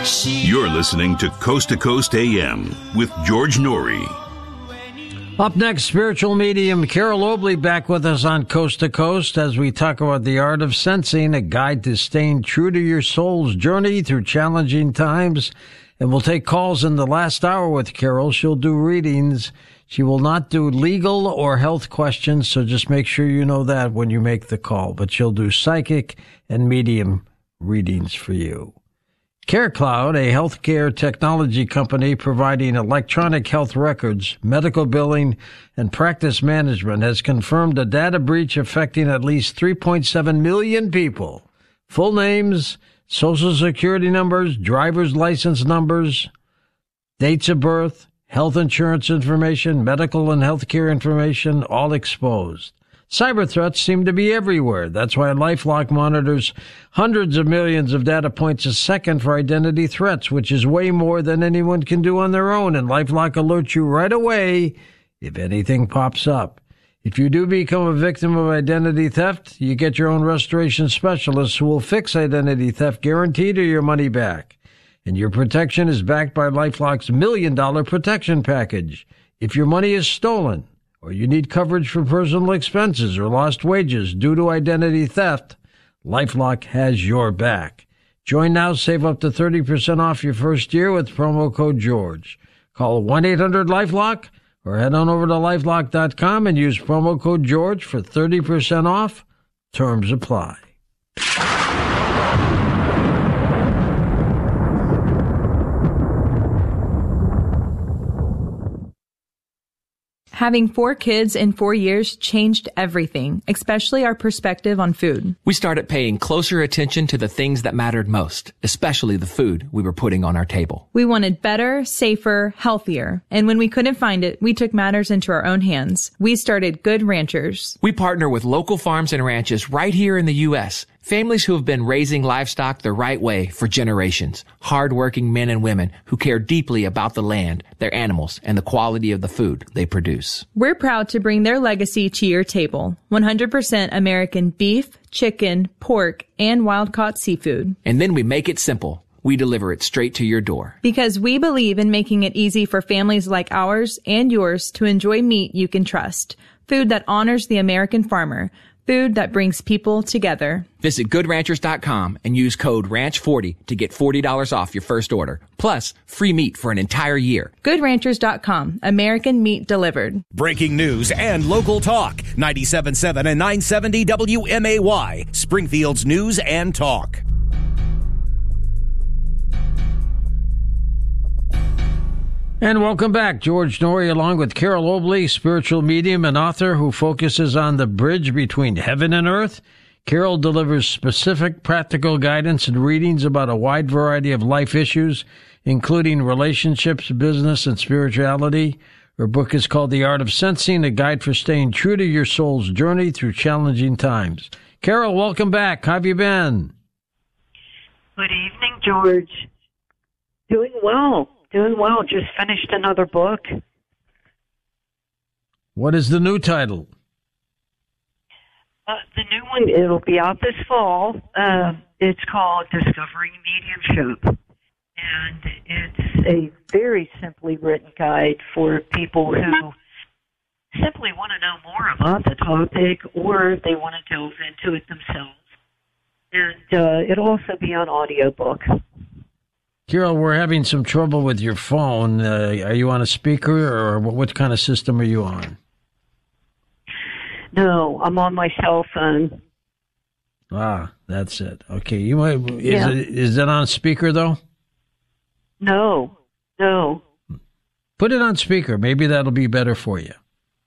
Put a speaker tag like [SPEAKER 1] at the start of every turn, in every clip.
[SPEAKER 1] You're listening to Coast AM with George Noory.
[SPEAKER 2] Up next, spiritual medium Carol Obley back with us on Coast to Coast as we talk about the art of sensing, a guide to staying true to your soul's journey through challenging times. And we'll take calls in the last hour with Carol. She'll do readings. She will not do legal or health questions, so just make sure you know that when you make the call. But she'll do psychic and medium readings for you. CareCloud, a healthcare technology company providing electronic health records, medical billing, and practice management, has confirmed a data breach affecting at least 3.7 million people. Full names, social security numbers, driver's license numbers, dates of birth, health insurance information, medical and healthcare information, all exposed. Cyber threats seem to be everywhere. That's why LifeLock monitors hundreds of millions of data points a second for identity threats, which is way more than anyone can do on their own. And LifeLock alerts you right away if anything pops up. If you do become a victim of identity theft, you get your own restoration specialist who will fix identity theft, guaranteed, or your money back. And your protection is backed by LifeLock's $1 million protection package. If your money is stolen, or you need coverage for personal expenses or lost wages due to identity theft, LifeLock has your back. Join now, save up to 30% off your first year with promo code George. Call 1-800-LifeLock or head on over to LifeLock.com and use promo code George for 30% off. Terms apply.
[SPEAKER 3] Having 4 kids in 4 years changed everything, especially our perspective on food.
[SPEAKER 4] We started paying closer attention to the things that mattered most, especially the food we were putting on our table.
[SPEAKER 3] We wanted better, safer, healthier. And when we couldn't find it, we took matters into our own hands. We started Good Ranchers.
[SPEAKER 4] We partner with local farms and ranches right here in the U.S., families who have been raising livestock the right way for generations. Hard-working men and women who care deeply about the land, their animals, and the quality of the food they produce.
[SPEAKER 3] We're proud to bring their legacy to your table. 100% American beef, chicken, pork, and wild-caught seafood.
[SPEAKER 4] And then we make it simple. We deliver it straight to your door.
[SPEAKER 3] Because we believe in making it easy for families like ours and yours to enjoy meat you can trust. Food that honors the American farmer. Food that brings people together.
[SPEAKER 4] Visit GoodRanchers.com and use code RANCH40 to get $40 off your first order. Plus, free meat for an entire year.
[SPEAKER 3] GoodRanchers.com. American meat delivered.
[SPEAKER 5] Breaking news and local talk. 97.7 and 970 WMAY. Springfield's News and Talk.
[SPEAKER 2] And welcome back. George Noory along with Carol Obley, spiritual medium and author who focuses on the bridge between heaven and earth. Carol delivers specific practical guidance and readings about a wide variety of life issues, including relationships, business, and spirituality. Her book is called The Art of Sensing, a guide for staying true to your soul's journey through challenging times. Carol, welcome back. How have you been?
[SPEAKER 6] Good evening, George. Doing well. Just finished another book.
[SPEAKER 2] What is the new title?
[SPEAKER 6] The new one, it'll be out this fall. It's called Discovering Mediumship. And it's a very simply written guide for people who simply want to know more about the topic or they want to delve into it themselves. And it'll also be on audiobook.
[SPEAKER 2] Carol, we're having some trouble with your phone. Are you on a speaker, or what kind of system are you on?
[SPEAKER 6] No, I'm on my cell phone.
[SPEAKER 2] Ah, that's it. Okay, you might. Is it on speaker though?
[SPEAKER 6] No.
[SPEAKER 2] Put it on speaker. Maybe that'll be better for you.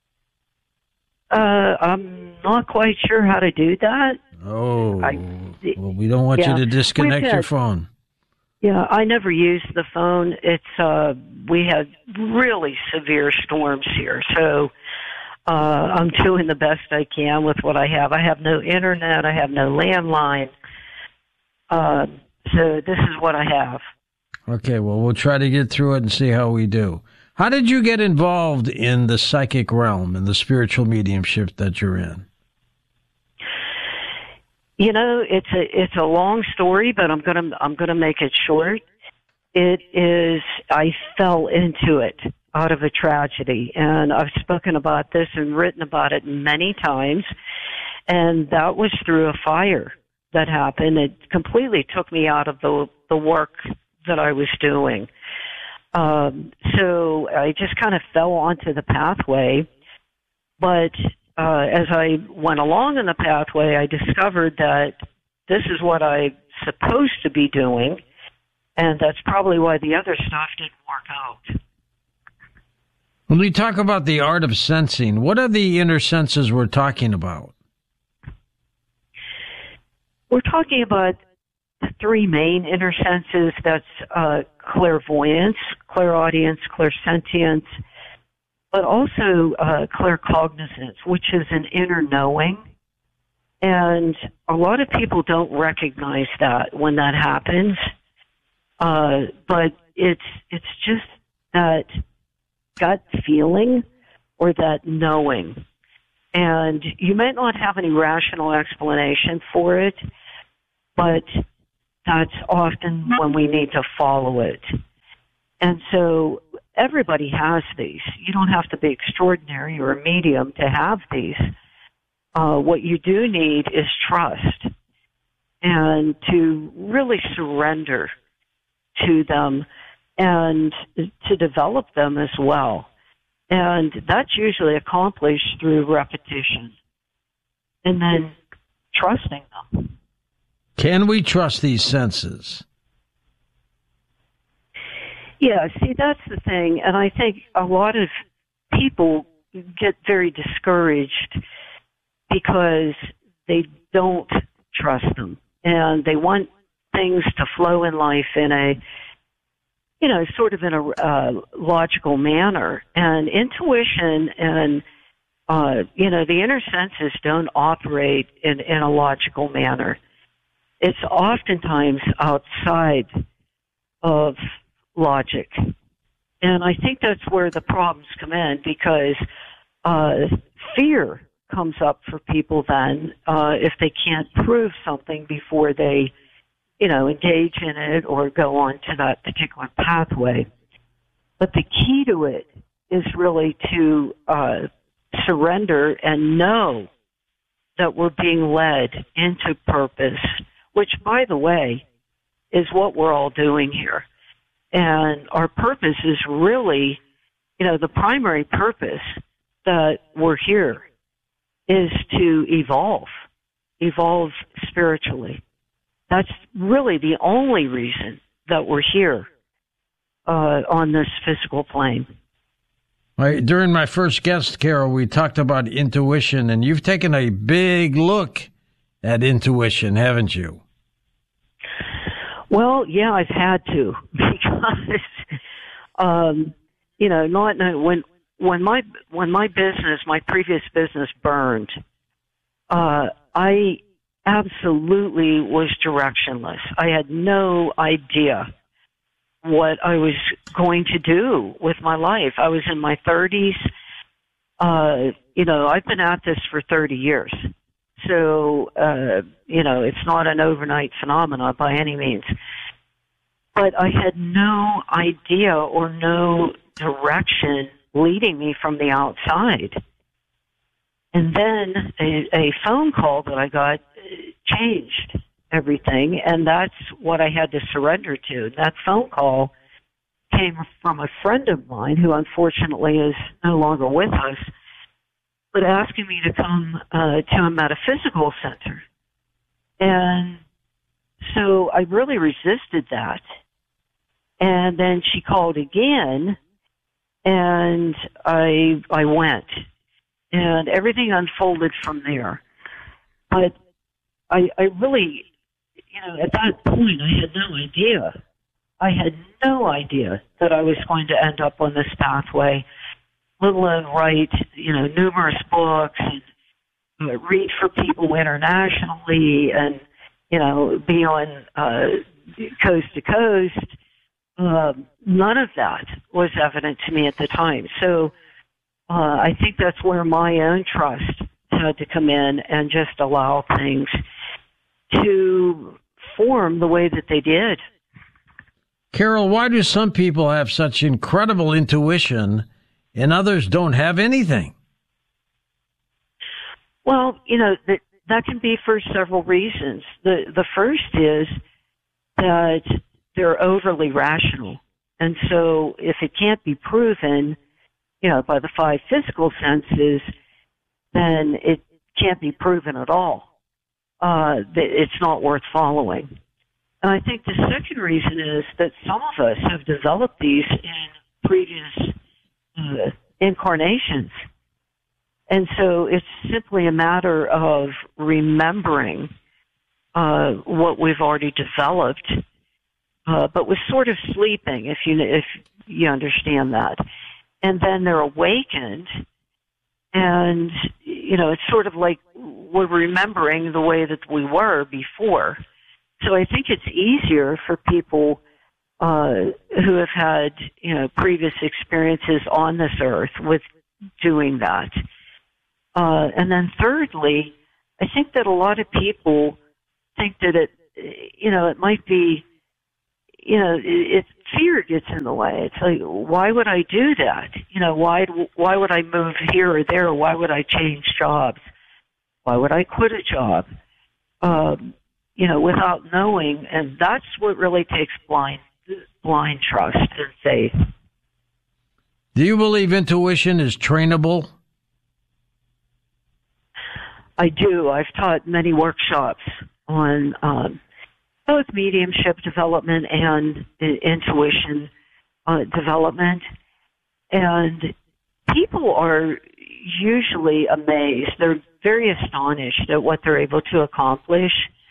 [SPEAKER 6] I'm not quite sure how to do that.
[SPEAKER 2] Oh, well, we don't want you to disconnect your phone.
[SPEAKER 6] Yeah, I never use the phone. It's we had really severe storms here, so I'm doing the best I can with what I have. I have no internet. I have no landline. So this is what I have.
[SPEAKER 2] Okay, well, we'll try to get through it and see how we do. How did you get involved in the psychic realm and the spiritual mediumship that you're in?
[SPEAKER 6] You know, it's a long story, but I'm gonna make it short. I fell into it out of a tragedy. And I've spoken about this and written about it many times. And that was through a fire that happened. It completely took me out of the work that I was doing. So I just kind of fell onto the pathway. But as I went along in the pathway, I discovered that this is what I'm supposed to be doing. And that's probably why the other stuff didn't work out.
[SPEAKER 2] When we talk about the art of sensing, what are the inner senses we're talking about?
[SPEAKER 6] We're talking about the three main inner senses. That's clairvoyance, clairaudience, clairsentience, but also claircognizance, which is an inner knowing. And a lot of people don't recognize that when that happens. But it's just that gut feeling or that knowing. And you might not have any rational explanation for it, but that's often when we need to follow it. And so everybody has these. You don't have to be extraordinary or a medium to have these. What you do need is trust and to really surrender to them and to develop them as well. And that's usually accomplished through repetition and then trusting them.
[SPEAKER 2] Can we trust these senses?
[SPEAKER 6] Yeah, see, that's the thing. And I think a lot of people get very discouraged because they don't trust them. And they want things to flow in life in a, sort of in a logical manner. And intuition and, the inner senses don't operate in a logical manner. It's oftentimes outside of logic. And I think that's where the problems come in, because fear comes up for people then if they can't prove something before they engage in it or go on to that particular pathway. But the key to it is really to surrender and know that we're being led into purpose, which, by the way, is what we're all doing here. And our purpose is really, the primary purpose that we're here is to evolve spiritually. That's really the only reason that we're here on this physical plane.
[SPEAKER 2] Right. During my first guest, Carol, we talked about intuition, and you've taken a big look at intuition, haven't you?
[SPEAKER 6] Well, yeah, I've had to, because when my business, my previous business burned, I absolutely was directionless. I had no idea what I was going to do with my life. I was in my 30s. I've been at this for 30 years. So, it's not an overnight phenomenon by any means. But I had no idea or no direction leading me from the outside. And then a phone call that I got changed everything, and that's what I had to surrender to. That phone call came from a friend of mine who unfortunately is no longer with us, but asking me to come to a metaphysical center. And so I really resisted that. And then she called again, and I went. And everything unfolded from there. But I really, at that point, I had no idea. I had no idea that I was going to end up on this pathway, let alone write, numerous books and read for people internationally and, be on coast to coast. None of that was evident to me at the time. So I think that's where my own trust had to come in and just allow things to form the way that they did.
[SPEAKER 2] Carol, why do some people have such incredible intuition and others don't have anything?
[SPEAKER 6] Well, that can be for several reasons. The first is that they're overly rational. And so if it can't be proven, by the 5 physical senses, then it can't be proven at all. It's not worth following. And I think the second reason is that some of us have developed these in previous incarnations. And so it's simply a matter of remembering what we've already developed, but we're sort of sleeping, if you understand that. And then they're awakened, and, it's sort of like we're remembering the way that we were before. So I think it's easier for people who have had, previous experiences on this earth with doing that. And then thirdly, I think that a lot of people think that it might be, fear gets in the way. It's like, why would I do that? Why would I move here or there? Why would I change jobs? Why would I quit a job? Without knowing, and that's what really takes blind trust and faith.
[SPEAKER 2] Do you believe intuition is trainable?
[SPEAKER 6] I do. I've taught many workshops on both mediumship development and intuition development, and people are usually amazed. They're very astonished at what they're able to accomplish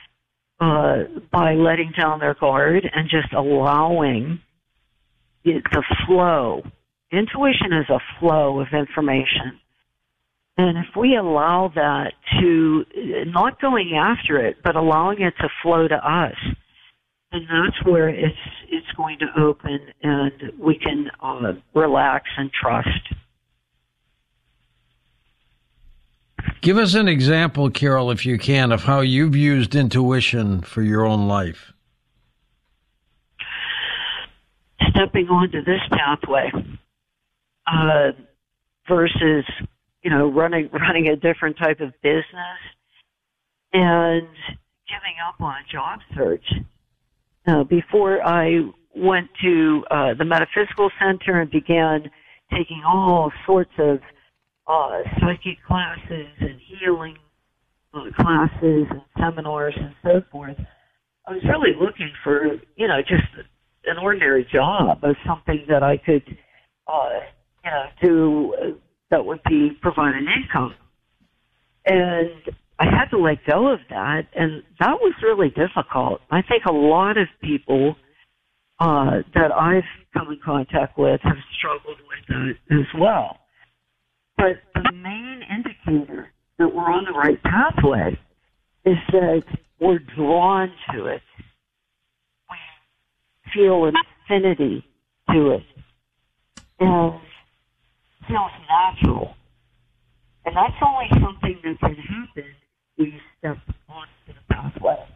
[SPEAKER 6] by letting down their guard and just allowing the flow. Intuition is a flow of information. And if we allow that to, not going after it, but allowing it to flow to us, then that's where it's going to open and we can relax and trust.
[SPEAKER 2] Give us an example, Carol, if you can, of how you've used intuition for your own life.
[SPEAKER 6] Stepping onto this pathway versus running a different type of business and giving up on a job search. Before I went to the Metaphysical Center and began taking all sorts of psychic classes and healing classes and seminars and so forth, I was really looking for, just an ordinary job or something that I could, do that would be provide an income. And I had to let go of that, and that was really difficult. I think a lot of people that I've come in contact with have struggled with that as well. But the main indicator that we're on the right pathway is that we're drawn to it. We feel an affinity to it. And feels natural. And that's only something that can happen when you step onto the pathway.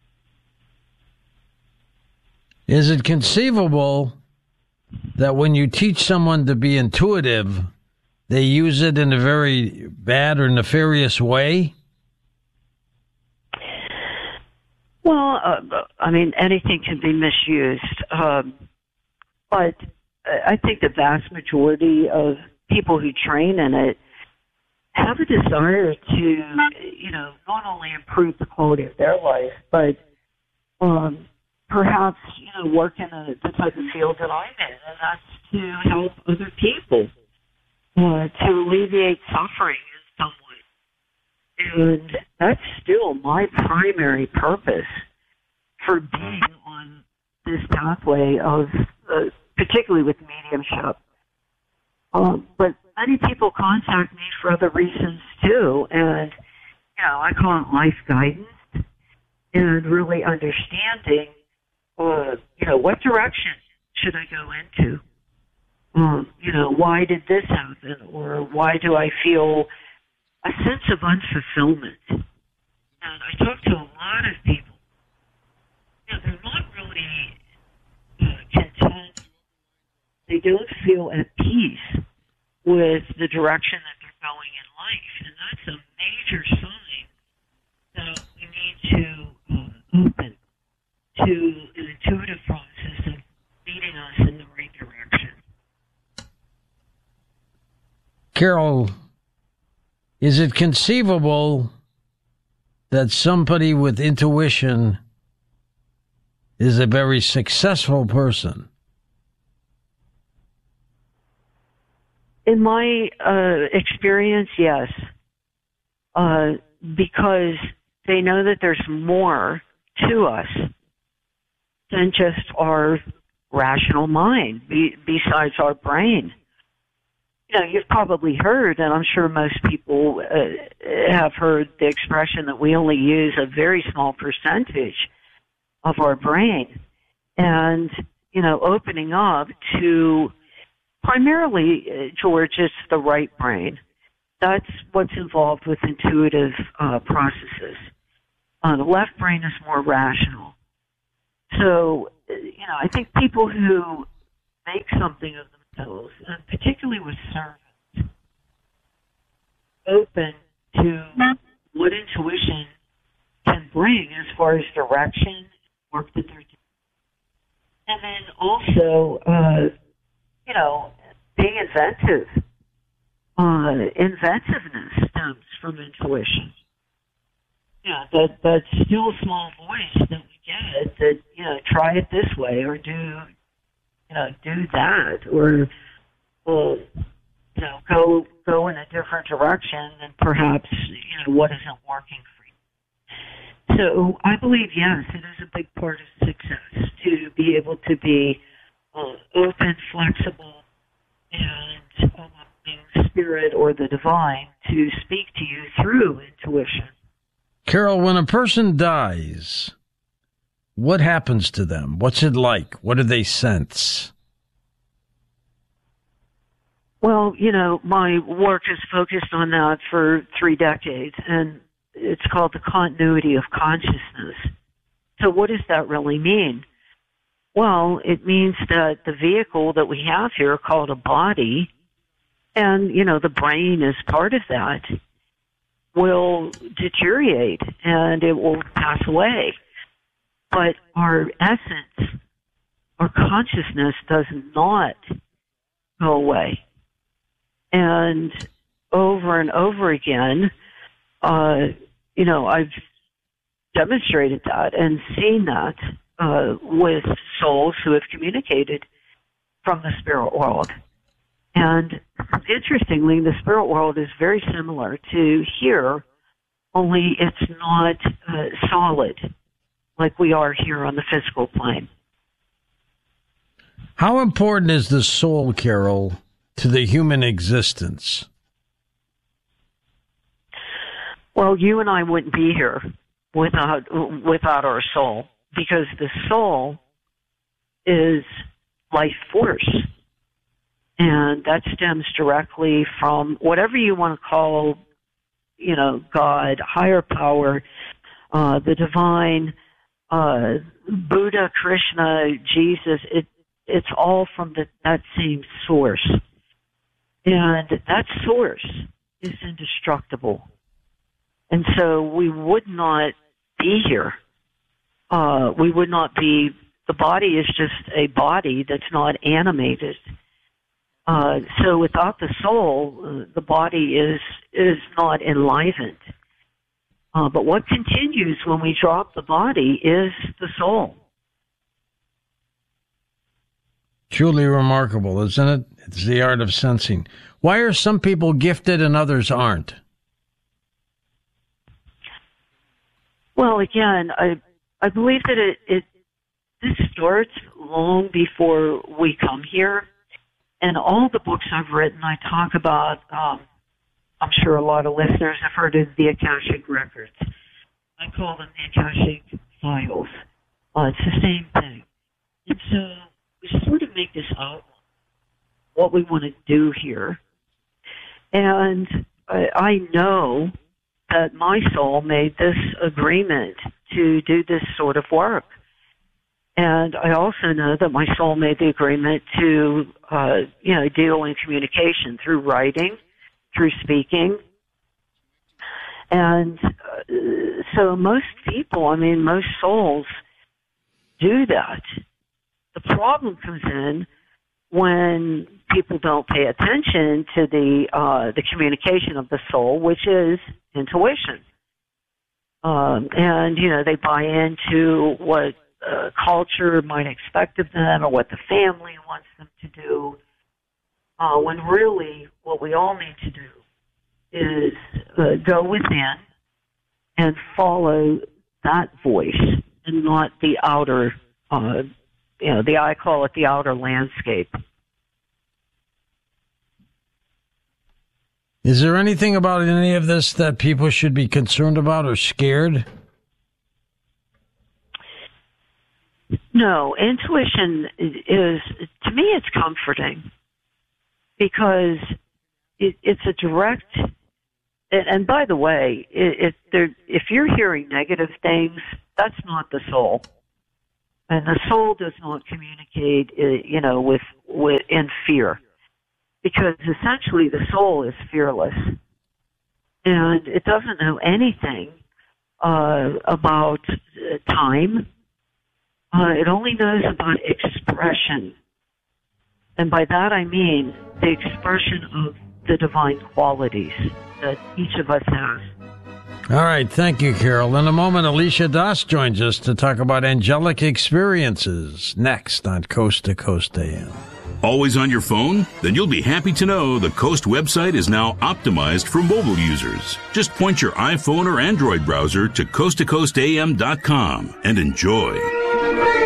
[SPEAKER 2] Is it conceivable that when you teach someone to be intuitive, they use it in a very bad or nefarious way?
[SPEAKER 6] Well, anything can be misused. But I think the vast majority of people who train in it have a desire to, not only improve the quality of their life, but perhaps, work in the type of field that I'm in, and that's to help other people, to alleviate suffering in some way. And that's still my primary purpose for being on this pathway of, particularly with mediumship. But many people contact me for other reasons too, and I call it life guidance and really understanding, what direction should I go into? Why did this happen, or why do I feel a sense of unfulfillment? And I talk to a lot of people. They're not really they don't feel at peace with the direction that they're going in life. And that's a major sign that we need to open to an intuitive process of leading us in the right direction.
[SPEAKER 2] Carol, is it conceivable that somebody with intuition is a very successful person?
[SPEAKER 6] In my experience, yes. Because they know that there's more to us than just our rational mind, besides our brain. You know, you've probably heard, and I'm sure most people have heard the expression that we only use a very small percentage of our brain. And, you know, opening up to primarily, George, it's the right brain. That's what's involved with intuitive processes. The left brain is more rational. So, you know, I think people who make something of themselves, and particularly with servants, open to what intuition can bring as far as direction, work that they're doing. And then also, you know, being inventive. Inventiveness stems from intuition. Yeah, that still small voice that we get that, you know, try it this way or do that or, you know, go in a different direction than perhaps, you know, what isn't working for you. So I believe, yes, it is a big part of success to be able to be open, flexible, and allowing spirit or the divine to speak to you through intuition.
[SPEAKER 2] Carol, when a person dies, what happens to them? What's it like? What do they sense?
[SPEAKER 6] Well, you know, my work is focused on that for 3 decades, and it's called the continuity of consciousness. So what does that really mean? Well, it means that the vehicle that we have here, called a body, and, you know, the brain is part of that, will deteriorate and it will pass away. But our essence, our consciousness does not go away. And over again, you know, I've demonstrated that and seen that with souls who have communicated from the spirit world. And interestingly, the spirit world is very similar to here, only it's not solid like we are here on the physical plane.
[SPEAKER 2] How important is the soul, Carol, to the human existence?
[SPEAKER 6] Well, you and I wouldn't be here without our soul, because the soul is life force. And that stems directly from whatever you want to call, you know, God, higher power, the divine, Buddha, Krishna, Jesus. It's all from that same source. And that source is indestructible. And so we would not be here. We would not be, the body is just a body that's not animated. So without the soul, the body is not enlivened. But what continues when we drop the body is the soul.
[SPEAKER 2] Truly remarkable, isn't it? It's the art of sensing. Why are some people gifted and others aren't?
[SPEAKER 6] Well, again, I believe that this starts long before we come here. And all the books I've written, I talk about, I'm sure a lot of listeners have heard of the Akashic Records. I call them the Akashic Files. It's the same thing. And so we sort of make this outline, what we want to do here. And I know that my soul made this agreement to do this sort of work. And I also know that my soul made the agreement to, deal in communication through writing, through speaking. And so most people, most souls do that. The problem comes in when people don't pay attention to the communication of the soul, which is intuition. They buy into what culture might expect of them or what the family wants them to do, when really what we all need to do is go within and follow that voice and not the outer, I call it the outer landscape.
[SPEAKER 2] Is there anything about any of this that people should be concerned about or scared?
[SPEAKER 6] No, intuition is, to me, it's comforting because it's a direct, and by the way, if you're hearing negative things, that's not the soul. And the soul does not communicate, with in fear. Because essentially the soul is fearless. And it doesn't know anything about time. It only knows about expression. And by that I mean the expression of the divine qualities that each of us has.
[SPEAKER 2] All right, thank you, Carol. In a moment, Alicia Das joins us to talk about angelic experiences next on Coast to Coast AM.
[SPEAKER 1] Always on your phone? Then you'll be happy to know the Coast website is now optimized for mobile users. Just point your iPhone or Android browser to coasttocoastam.com and enjoy.